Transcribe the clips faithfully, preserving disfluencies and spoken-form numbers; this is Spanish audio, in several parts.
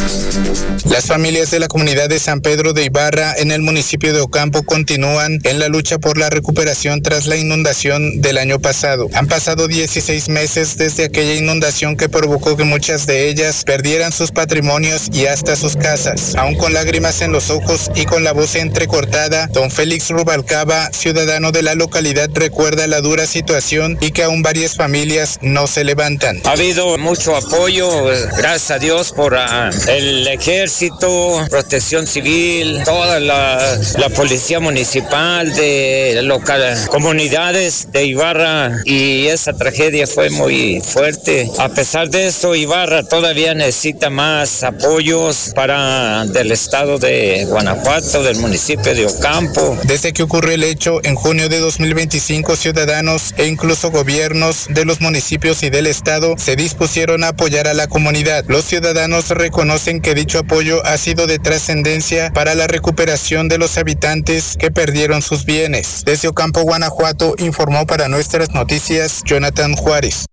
Las familias de la comunidad de San Pedro de Ibarra en el municipio de Ocampo continúan en la lucha por la recuperación tras la inundación del año pasado. Han pasado dieciséis meses desde aquella inundación que provocó que muchas de ellas perdieran sus patrimonios y hasta sus casas. Aún con lágrimas en los ojos y con la voz entrecortada, don Félix Rubalcaba, ciudadano de la localidad, recuerda la dura situación y que aún varias familias no se levantan. Ha habido mucho apoyo, gracias a Dios, por uh, el ejército, protección civil, toda la, la policía municipal de locales, comunidades de Ibarra, y esa tragedia fue muy fuerte. A pesar de eso, Ibarra todavía necesita más apoyos para del estado de Guanajuato, del municipio de Ocampo. Desde que ocurrió el hecho en junio de dos mil veinticinco, ciudadanos e incluso gobiernos de los municipios y del estado se dispusieron a apoyar a la comunidad. Los ciudadanos reconocen que dicho apoyo ha sido de trascendencia para la recuperación de los habitantes que perdieron sus bienes. Desde Ocampo, Guanajuato, informó para Nuestras Noticias Jonathan Juárez.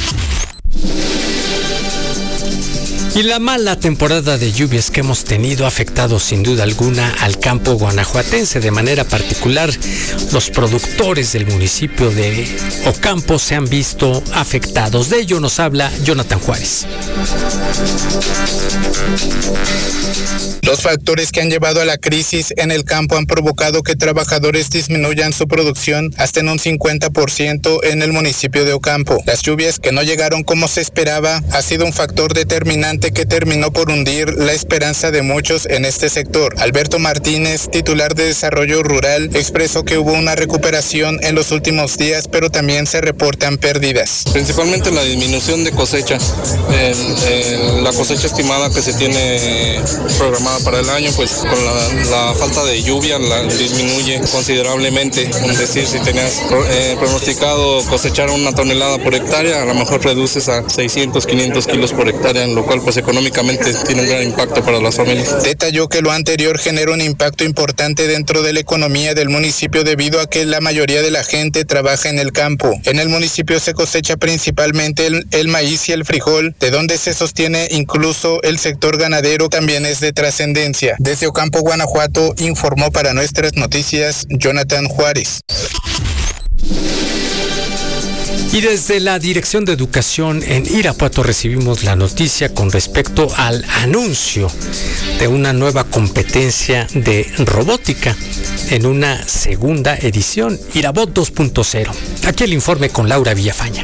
Y la mala temporada de lluvias que hemos tenido ha afectado sin duda alguna al campo guanajuatense. De manera particular, los productores del municipio de Ocampo se han visto afectados. De ello nos habla Jonathan Juárez. Los factores que han llevado a la crisis en el campo han provocado que trabajadores disminuyan su producción hasta en un cincuenta por ciento en el municipio de Ocampo. Las lluvias que no llegaron como se esperaba ha sido un factor determinante que terminó por hundir la esperanza de muchos en este sector. Alberto Martínez, titular de Desarrollo Rural, expresó que hubo una recuperación en los últimos días, pero también se reportan pérdidas. Principalmente la disminución de cosecha. El, el, la cosecha estimada que se tiene programada para el año, pues con la, la falta de lluvia la disminuye considerablemente. Es decir, si tenías eh, pronosticado cosechar una tonelada por hectárea, a lo mejor reduces a seiscientos, quinientos kilos por hectárea, en lo cual pues económicamente tiene un gran impacto para las familias. Detalló que lo anterior genera un impacto importante dentro de la economía del municipio debido a que la mayoría de la gente trabaja en el campo. En el municipio se cosecha principalmente el, el maíz y el frijol, de donde se sostiene incluso el sector ganadero también es de trascendencia. Desde Ocampo, Guanajuato, informó para Nuestras Noticias Jonathan Juárez. Y desde la Dirección de Educación en Irapuato recibimos la noticia con respecto al anuncio de una nueva competencia de robótica en una segunda edición, Irabot dos punto cero. Aquí el informe con Laura Villafaña.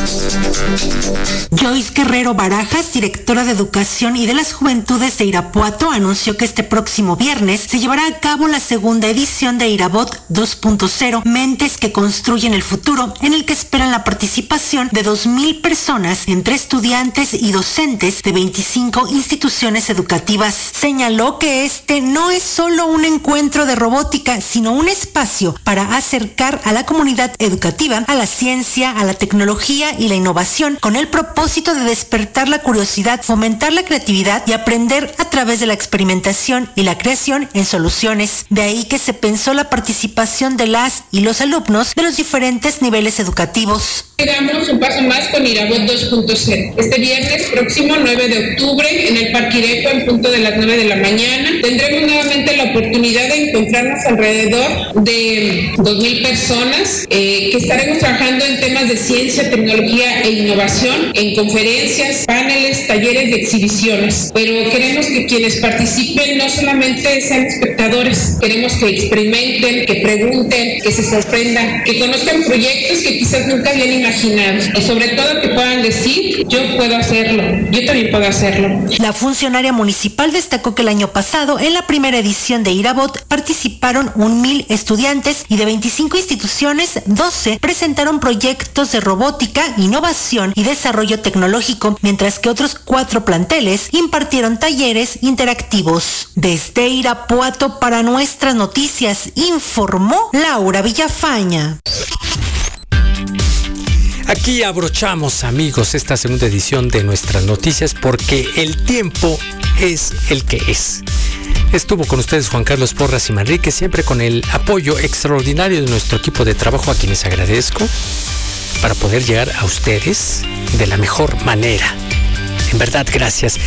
Joyce Guerrero Barajas, directora de Educación y de las Juventudes de Irapuato, anunció que este próximo viernes se llevará a cabo la segunda edición de Irabot dos punto cero, Mentes que Construyen el Futuro, en el que esperan la participación de dos mil personas, entre estudiantes y docentes de veinticinco instituciones educativas. Señaló que este no es solo un encuentro de robótica, sino un espacio para acercar a la comunidad educativa a la ciencia, a la tecnología y la innovación, con el propósito de despertar la curiosidad, fomentar la creatividad y aprender a través de la experimentación y la creación en soluciones. De ahí que se pensó la participación de las y los alumnos de los diferentes niveles educativos. Damos un paso más con Irabot dos punto cero. Este viernes próximo, nueve de octubre, en el Parque Ireco, en punto de las nueve de la mañana, tendremos nuevamente la oportunidad de encontrarnos alrededor de dos mil personas eh, que estaremos trabajando en temas de ciencia, tecnología e innovación, en conferencias, paneles, talleres y exhibiciones. Pero queremos que quienes participen no solamente sean espectadores, queremos que experimenten, que pregunten, que se sorprendan, que conozcan proyectos que quizás nunca habían imaginado. Y sobre todo que puedan decir, yo puedo hacerlo, yo también puedo hacerlo. La funcionaria municipal destacó que el año pasado, en la primera edición de Irabot, participaron un mil estudiantes y de veinticinco instituciones, doce presentaron proyectos de robótica, innovación y desarrollo tecnológico, mientras que otros cuatro planteles impartieron talleres interactivos. Desde Irapuato para Nuestras Noticias, informó Laura Villafaña. Aquí abrochamos, amigos, esta segunda edición de Nuestras Noticias porque el tiempo es el que es. Estuvo con ustedes Juan Carlos Porras y Manrique, siempre con el apoyo extraordinario de nuestro equipo de trabajo, a quienes agradezco, para poder llegar a ustedes de la mejor manera. En verdad, gracias.